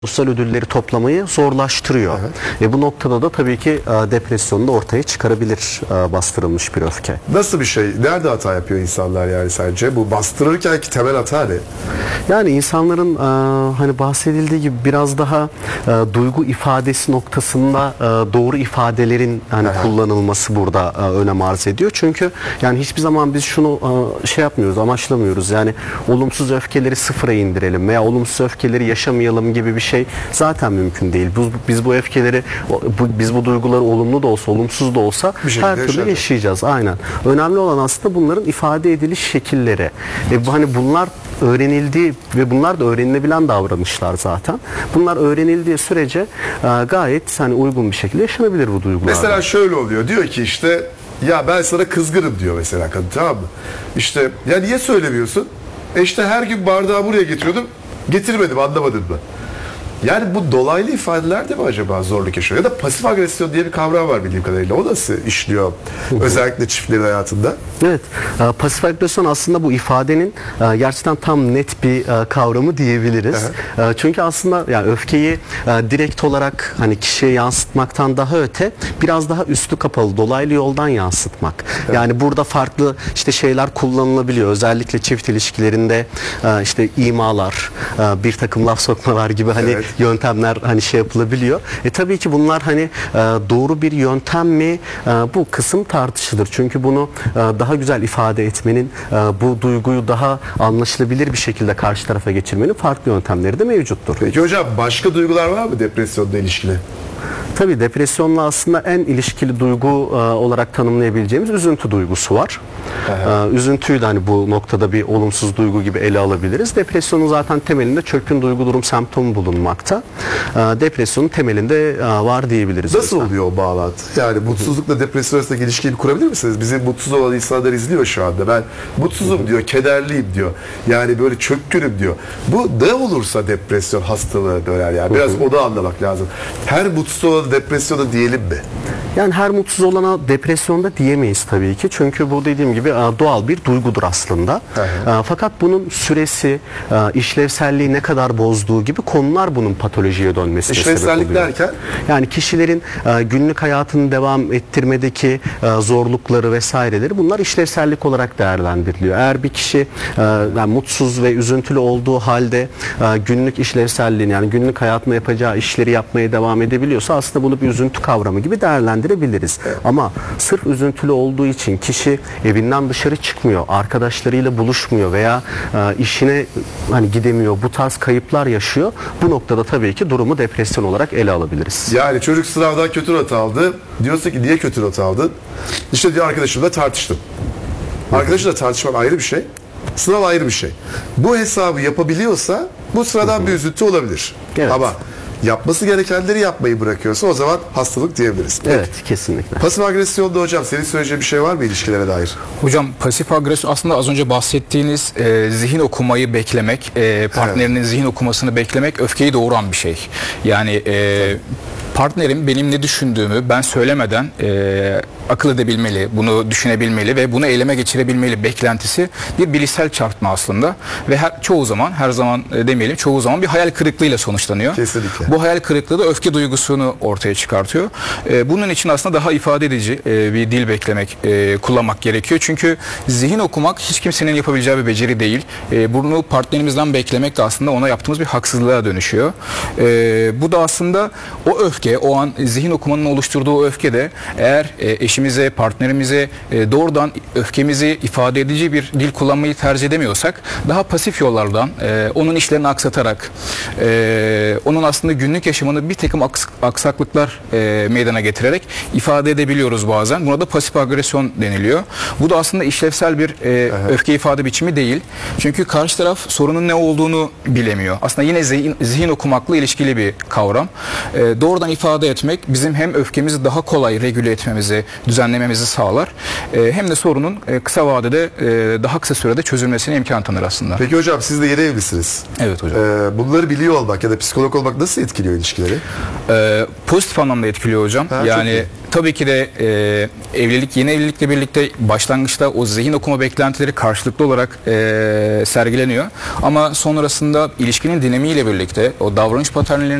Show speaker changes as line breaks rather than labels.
Sosyal ödülleri toplamayı zorlaştırıyor.
Evet.
Bu noktada da tabii ki depresyonu da ortaya çıkarabilir bastırılmış bir öfke.
Nasıl bir şey? Nerede hata yapıyor insanlar yani sence? Bu bastırırken ki temel hata ne?
Yani insanların hani bahsedildiği gibi biraz daha duygu ifadesi noktasında doğru ifadelerin hani kullanılması burada önem arz ediyor. Çünkü yani hiçbir zaman biz şunu şey yapmıyoruz, amaçlamıyoruz. Yani olumsuz öfkeleri sıfıra indirelim veya olumsuz öfkeleri yaşamayalım gibi bir şey zaten mümkün değil. Biz bu öfkeleri, biz bu duyguları olumlu da olsa, olumsuz da olsa her türlü yaşayacağız. Aynen. Önemli olan aslında bunların ifade ediliş şekilleri. Hani bunlar öğrenildiği ve bunlar da öğrenilebilen davranışlar zaten. Bunlar öğrenildiği sürece gayet hani uygun bir şekilde yaşanabilir bu duygular.
Mesela şöyle oluyor. Diyor ki işte ya ben sana kızgınım diyor mesela kadın, tamam mı? İşte ya niye söylemiyorsun? İşte her gün bardağı buraya getiriyordum. Getirmedim, anlamadın mı? Yani bu dolaylı ifadeler de mi acaba zorluk yaşıyor? Ya da pasif agresyon diye bir kavram var bildiğim kadarıyla. O nasıl işliyor özellikle çiftlerin hayatında?
Evet. Pasif agresyon aslında bu ifadenin gerçekten tam net bir kavramı diyebiliriz. Çünkü aslında yani öfkeyi direkt olarak hani kişiye yansıtmaktan daha öte biraz daha üstü kapalı, dolaylı yoldan yansıtmak. Yani burada farklı işte şeyler kullanılabiliyor. Özellikle çift ilişkilerinde işte imalar, bir takım laf sokmalar gibi hani yöntemler hani şey yapılabiliyor. Tabii ki bunlar hani doğru bir yöntem mi, bu kısım tartışılır. Çünkü bunu daha güzel ifade etmenin, bu duyguyu daha anlaşılabilir bir şekilde karşı tarafa geçirmenin farklı yöntemleri de mevcuttur.
Peki hocam, başka duygular var mı depresyonla ilişkili?
Tabii depresyonla aslında en ilişkili duygu olarak tanımlayabileceğimiz üzüntü duygusu var. Üzüntüyü de hani bu noktada bir olumsuz duygu gibi ele alabiliriz. Depresyonun zaten temelinde çökün duygu durum semptomu bulunmakta. Depresyonun temelinde var diyebiliriz.
Nasıl oluyor o bağlantı? Yani mutsuzlukla depresyon arasındaki ilişkiyi kurabilir misiniz? Bizi mutsuz olan insanlar izliyor şu anda. Ben mutsuzum diyor, kederliyim diyor. Yani böyle çökkünüm diyor. Bu ne olursa depresyon hastalığı döner yani. Biraz onu anlamak lazım. Her mutsuz olan depresyona diyelim mi?
Yani her mutsuz olana depresyonda diyemeyiz tabii ki. Çünkü bu dediğim gibi doğal bir duygudur aslında. Fakat bunun süresi, işlevselliği ne kadar bozduğu gibi konular bunun patolojiye dönmesine sebep oluyor.
İşlevsellik derken? Yani
kişilerin günlük hayatını devam ettirmedeki zorlukları vesaireleri, bunlar işlevsellik olarak değerlendiriliyor. Eğer bir kişi yani mutsuz ve üzüntülü olduğu halde günlük işlevselliğini, yani günlük hayatında yapacağı işleri yapmaya devam edebiliyorsa aslında bunu bir üzüntü kavramı gibi değerlendirebiliriz. Ama sırf üzüntülü olduğu için kişi evinden dışarı çıkmıyor, arkadaşlarıyla buluşmuyor veya işine hani gidemiyor, bu tarz kayıplar yaşıyor. Bu noktada tabii ki durumu depresyon olarak ele alabiliriz.
Yani çocuk sınavdan kötü not aldı. Diyorsa ki niye kötü not aldın? İşte diyor arkadaşımla tartıştım. Arkadaşımla tartışmak ayrı bir şey. Sınav ayrı bir şey. Bu hesabı yapabiliyorsa bu sıradan bir üzüntü olabilir.
Evet.
Ama yapması gerekenleri yapmayı bırakıyorsa o zaman hastalık diyebiliriz.
Evet, kesinlikle.
Pasif agresyonda hocam senin söyleyeceğin bir şey var mı ilişkilere dair?
Hocam pasif agresyon aslında az önce bahsettiğiniz zihin okumayı beklemek, partnerinin zihin okumasını beklemek öfkeyi doğuran bir şey. Yani partnerim benim ne düşündüğümü ben söylemeden akıl edebilmeli, bunu düşünebilmeli ve bunu eyleme geçirebilmeli beklentisi bir bilişsel çarpıtma aslında ve çoğu zaman, her zaman demeyelim, çoğu zaman bir hayal kırıklığıyla sonuçlanıyor.
Kesinlikle.
Bu hayal kırıklığı da öfke duygusunu ortaya çıkartıyor. Bunun için aslında daha ifade edici bir dil kullanmak gerekiyor. Çünkü zihin okumak hiç kimsenin yapabileceği bir beceri değil. Bunu partnerimizden beklemek de aslında ona yaptığımız bir haksızlığa dönüşüyor. Bu da aslında o öfke, o an zihin okumanın oluşturduğu o öfke de eğer eşimize, partnerimize doğrudan öfkemizi ifade edici bir dil kullanmayı tercih edemiyorsak daha pasif yollardan onun işlerini aksatarak onun aslında günlük yaşamını bir takım aksaklıklar meydana getirerek ifade edebiliyoruz bazen. Buna da pasif agresyon deniliyor. Bu da aslında işlevsel bir öfke ifade biçimi değil. Çünkü karşı taraf sorunun ne olduğunu bilemiyor. Aslında yine zihin okumakla ilişkili bir kavram. Doğrudan ifade etmek bizim hem öfkemizi daha kolay regüle etmemizi, düzenlememizi sağlar. Hem de sorunun kısa vadede daha kısa sürede çözülmesine imkan tanır aslında.
Peki hocam siz de yeni evlisiniz.
Evet hocam.
Bunları biliyor olmak ya da psikolog olmak nasıl etkiliyor ilişkileri?
Pozitif anlamda etkiliyor hocam. Yani Tabii ki de yeni evlilikle birlikte başlangıçta o zihin okuma beklentileri karşılıklı olarak sergileniyor. Ama sonrasında ilişkinin dinamiğiyle birlikte o davranış paternlerinin